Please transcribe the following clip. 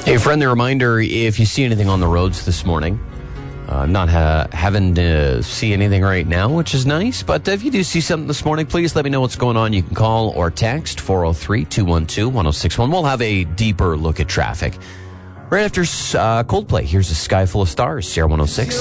Hey, friendly reminder, if you see anything on the roads this morning, not having to see anything right now, which is nice, but if you do see something this morning, please let me know what's going on. You can call or text 403-212-1061. We'll have a deeper look at traffic right after Coldplay. Here's A Sky Full of Stars, Sierra 106.